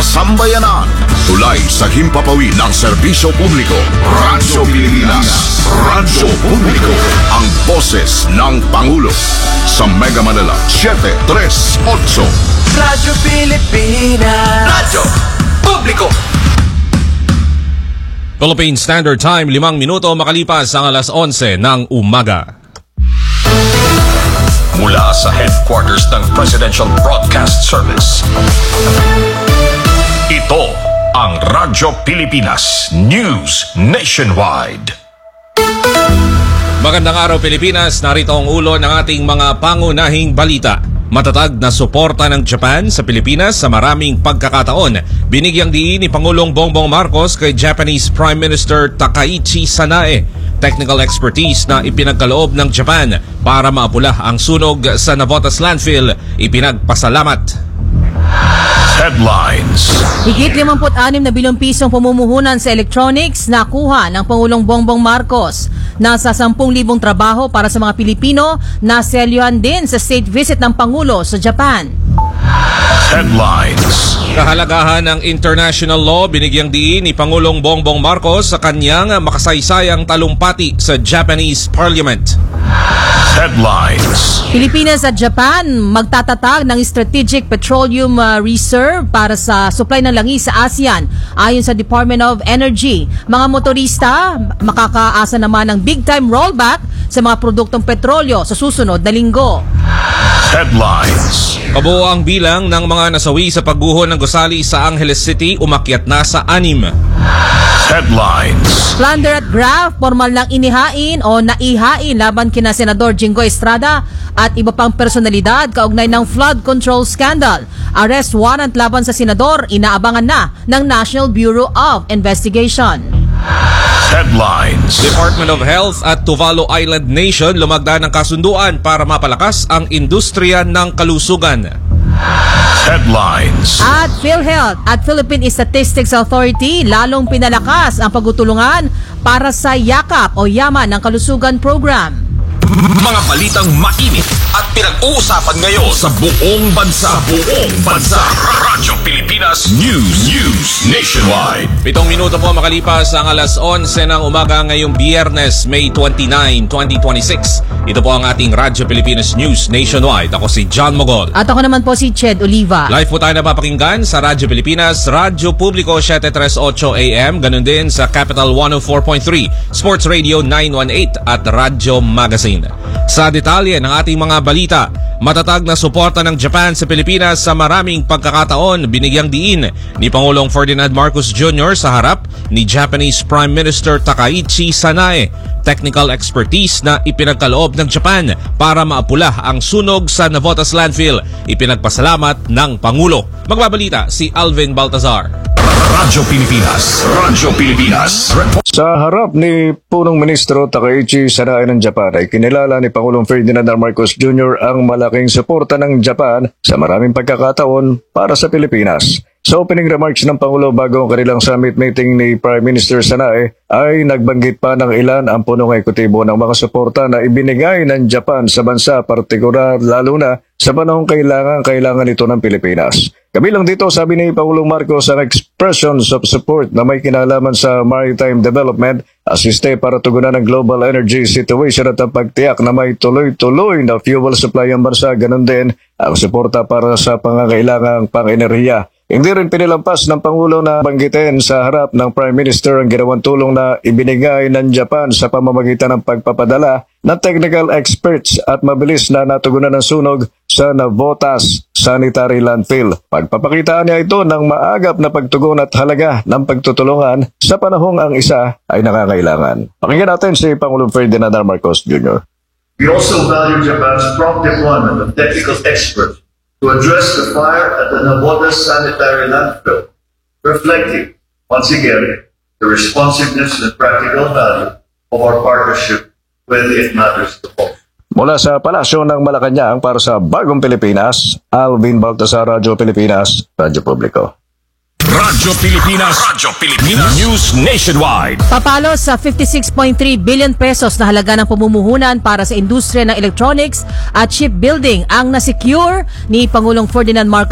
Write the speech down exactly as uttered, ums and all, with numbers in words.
sambayanan. Tulay sa himpapawid ng serbisyo publiko. Radyo Pilipinas. Radyo Publiko. Ang boses ng Pangulo. Sa Mega Manila, seven three eight. Radyo Pilipinas. Radyo Publiko. Philippine Standard Time, limang minuto makalipas ang alas onse ng umaga. Mula sa headquarters ng Presidential Broadcast Service. Ito ang Radyo Pilipinas News Nationwide. Magandang araw Pilipinas, narito ang ulo ng ating mga pangunahing balita. Matatag na suporta ng Japan sa Pilipinas sa maraming pagkakataon. Binigyang diin ni Pangulong Bongbong Marcos kay Japanese Prime Minister Takaichi Sanae. Technical expertise na ipinagkaloob ng Japan para maapula ang sunog sa Navotas landfill, ipinagpasalamat. Headlines. Higit limampu't-anim na bilyong pisong pamumuhunan sa electronics na kuha ng Pangulong Bongbong Marcos. Nasa sampung libong trabaho para sa mga Pilipino na selyuhan din sa state visit ng Pangulo sa Japan. Headlines. Kahalagahan ng international law, binigyang diin ni Pangulong Bongbong Marcos sa kanyang makasaysayang talumpati sa Japanese Parliament. Headlines. Pilipinas at Japan magtatatag ng Strategic Petroleum uh, Reserve para sa supply ng langis sa ASEAN ayon sa Department of Energy. Mga motorista makakaasa naman ng big-time rollback sa mga produktong petrolyo sa susunod na linggo. Headlines. Kabuo ang bilang ng mga nasawi sa pagguho ng gusali sa Angeles City umakyat na sa anim. Headlines. Plunder at graft, formal lang inihain o naihain laban kina Senador Jingo Estrada at iba pang personalidad kaugnay ng flood control scandal. Arrest warrant laban sa senador inaabangan na ng National Bureau of Investigation. Headlines. Department of Health at Tuvalu Island Nation lumagda ng kasunduan para mapalakas ang industriya ng kalusugan. Headlines. At PhilHealth at Philippine Statistics Authority lalong pinalakas ang pagtutulungan para sa YAKAP o Yaman ng Kalusugan Program. Mga balitang mainit at pinag-uusapan ngayon sa buong bansa. Buong bansa. Radyo Pilipinas News. News Nationwide. Pitong minuto po makalipas ang alas onse ng umaga ngayong Biyernes, May twenty-nine, twenty twenty-six. Ito po ang ating Radyo Pilipinas News Nationwide. Ako si John Mogol. At ako naman po si Ched Oliva. Live po tayo napapakinggan sa Radyo Pilipinas, Radyo Publiko seven three eight A M, ganun din sa Capital one oh four point three, Sports Radio nine one eight at Radyo Magazine. Sa detalye ng ating mga balita, matatag na suporta ng Japan sa Pilipinas sa maraming pagkakataon, binigyang diin ni Pangulong Ferdinand Marcos Junior sa harap ni Japanese Prime Minister Takaichi Sanae. Technical expertise na ipinagkaloob ng Japan para maapula ang sunog sa Navotas landfill, ipinagpasalamat ng Pangulo. Magbabalita si Alvin Baltazar. Radyo Pilipinas. Radyo Pilipinas. Sa harap ni Punong Ministro Takaichi Sanae ng Japan ay kinilala ni Pangulong Ferdinand Marcos Junior ang malaking suporta ng Japan sa maraming pagkakataon para sa Pilipinas. Sa opening remarks ng Pangulo bago ang kanilang summit meeting ni Prime Minister Sanae ay nagbanggit pa ng ilan ang punong ekutibo ng mga suporta na ibinigay ng Japan sa bansa, partikular lalo na sa panahong kailangan-kailangan ito ng Pilipinas. Kabilang dito, sabi ni Pangulong Marcos, ang expressions of support na may kinalaman sa maritime development, asiste para tugunan ang global energy situation at ang pagtiyak na may tuloy-tuloy na fuel supply ang bansa, ganun din ang suporta para sa pangangailangang pang-enerhiya. Hindi rin pinilampas ng Pangulo na banggitin sa harap ng Prime Minister ang ginawang tulong na ibinigay ng Japan sa pamamagitan ng pagpapadala ng technical experts at mabilis na natugunan ng sunog sa Navotas Sanitary Landfill. Pagpapakitaan niya ito ng maagap na pagtugon at halaga ng pagtutulungan sa panahong ang isa ay nakakailangan. Pakinggan natin si Pangulong Ferdinand Marcos Junior We also value Japan's prompt deployment of technical experts to address the fire at the Navotas Sanitary Landfill, reflecting, once again, the responsiveness and practical value of our partnership when it matters the most. Mula sa Palasyo ng Malacanang para sa Bagong Pilipinas, Alvin Baltazar, Radyo Pilipinas, Radyo Publiko. Radyo Pilipinas. Radyo Pilipinas. News Nationwide. Papalo sa fifty-six point three billion pesos na halaga ng pamumuhunan para sa industriya ng electronics at shipbuilding ang nasecure ni Pangulong Ferdinand Marcos